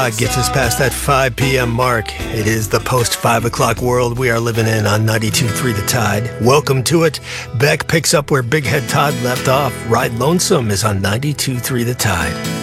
Todd gets us past that 5 p.m. mark. It is the post-5 o'clock world we are living in on 92.3 The Tide. Welcome to it. Beck picks up where Big Head Todd left off. Ride Lonesome is on 92.3 The Tide.